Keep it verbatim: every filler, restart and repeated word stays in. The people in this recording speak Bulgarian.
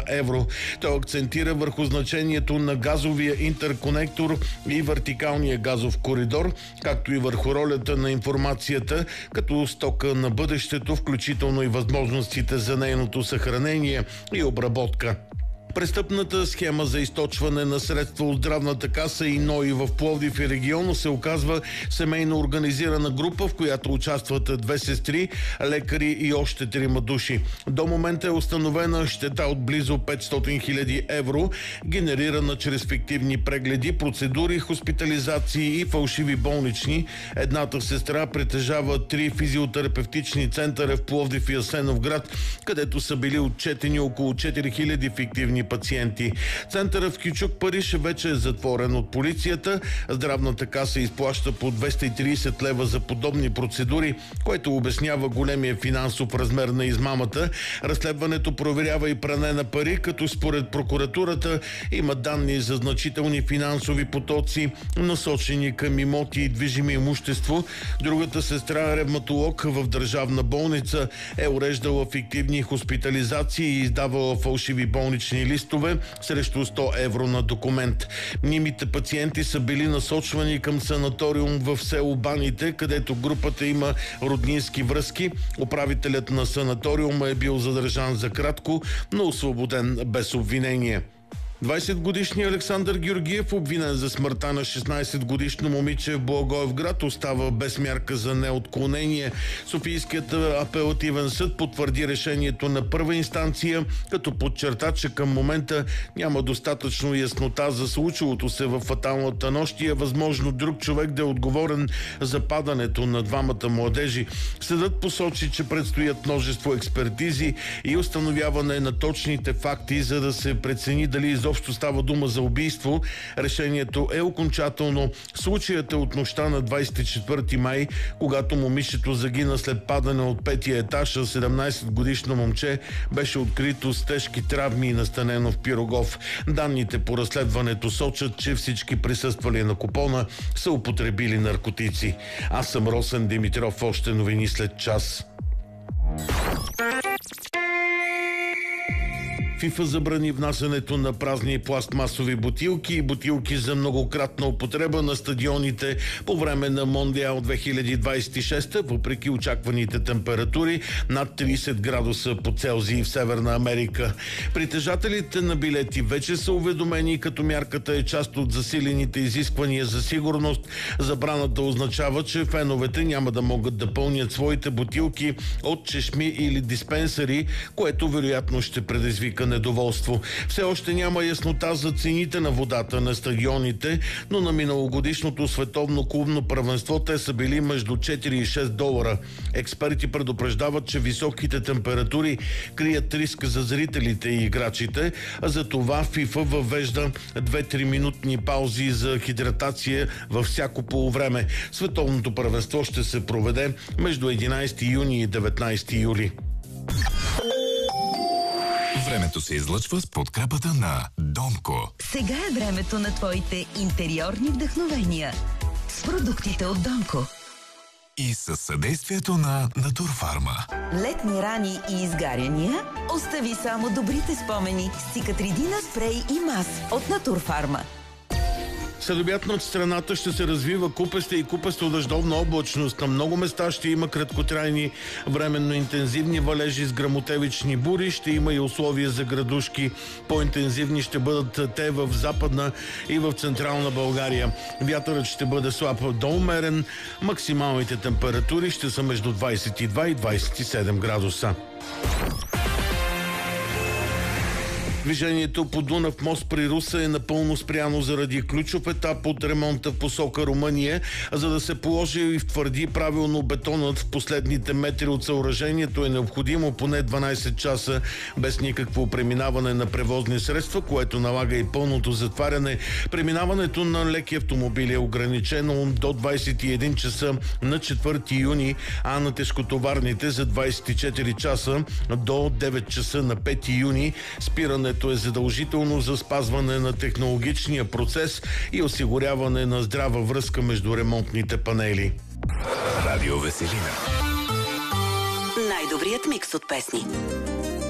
евро. Той акцентира върху значението на газовия интерконектор и вертикалния газов коридор, както и върху ролята на информацията като стока на бъдещето, включително и възможностите за нейното съхранение и обработка. Престъпната схема за източване на средства от здравната каса и НОИ в Пловдив и региона се оказва семейно организирана група, в която участват две сестри, лекари и още трима души. До момента е установена щета от близо петстотин хиляди евро, генерирана чрез фиктивни прегледи, процедури, хоспитализации и фалшиви болнични. Едната сестра притежава три физиотерапевтични центъра в Пловдив и Асеновград, където са били отчетени около четири хиляди фиктивни пациенти. Центърът в Кючук, Париж, вече е затворен от полицията. Здравната каса изплаща по двеста и тридесет лева за подобни процедури, което обяснява големия финансов размер на измамата. Разследването проверява и пране на пари, като според прокуратурата има данни за значителни финансови потоци, насочени към имоти и движими имущество. Другата сестра, ревматолог в държавна болница, е уреждала фиктивни хоспитализации и издавала фалшиви болнични листове срещу сто евро на документ. Мнимите пациенти са били насочвани към санаториум в село Баните, където групата има роднински връзки. Управителят на санаториума е бил задържан за кратко, но освободен без обвинение. двадесетгодишният Александър Георгиев, обвинен за смъртта на шестнадесетгодишно момиче в Благоевград, остава без мярка за неотклонение. Софийският апелативен съд потвърди решението на първа инстанция, като подчерта, че към момента няма достатъчно яснота за случилото се в фаталната нощ и е възможно друг човек да е отговорен за падането на двамата младежи. Съдът посочи, че предстоят множество експертизи и установяване на точните факти, за да се прецени дали изобщо става дума за убийство. Решението е окончателно. Случаят е от нощта на двадесет и четвърти май, когато момичето загина след падане от петия етаж, а седемнадесетгодишно момче беше открито с тежки травми и настанено в Пирогов. Данните по разследването сочат, че всички присъствали на купона са употребили наркотици. Аз съм Росен Димитров. Още новини след час. ФИФА забрани внасянето на празни пластмасови бутилки и бутилки за многократна употреба на стадионите по време на Мондиал две хиляди двадесет и шеста, въпреки очакваните температури над тридесет градуса по Целзий в Северна Америка. Притежателите на билети вече са уведомени, като мярката е част от засилените изисквания за сигурност. Забраната означава, че феновете няма да могат да пълнят своите бутилки от чешми или диспенсари, което вероятно ще предизвика недоволство. Все още няма яснота за цените на водата на стадионите, но на миналогодишното световно клубно първенство те са били между четири и шест долара. Експерти предупреждават, че високите температури крият риск за зрителите и играчите, а за това ФИФА въвежда две-три минутни паузи за хидратация във всяко полувреме. Световното първенство ще се проведе между единадесети юни и деветнадесети юли. Времето се излъчва с подкрепата на Домко. Сега е времето на твоите интериорни вдъхновения с продуктите от Домко. И със съдействието на Натурфарма. Летни рани и изгаряния? Остави само добрите спомени с Цикатридина спрей и мас от Натурфарма. Следобед над страната ще се развива купеста и купесто-дъждовна облачност. На много места ще има краткотрайни временно интензивни валежи с гръмотевични бури. Ще има и условия за градушки. По-интензивни ще бъдат те в Западна и в Централна България. Вятърът ще бъде слаб до умерен. Максималните температури ще са между двадесет и два и двадесет и седем градуса. Движението по Дунав мост при Русе е напълно спряно заради ключов етап от ремонта в посока Румъния. За да се положи и втвърди правилно бетонът в последните метри от съоръжението, е необходимо поне дванадесет часа без никакво преминаване на превозни средства, което налага и пълното затваряне. Преминаването на леки автомобили е ограничено до двадесет и един часа на четвърти юни, а на тежкотоварните за двадесет и четири часа до девет часа на пети юни. Спиране е задължително за спазване на технологичния процес и осигуряване на здрава връзка между ремонтните панели. Радио Веселина. Най-добрият микс от песни.